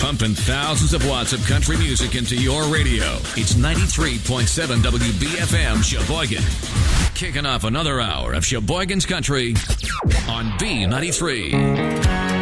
pumping thousands of watts of country music into your radio. It's 93.7 WBFM Sheboygan. Kicking off another hour of Sheboygan's Country on B93.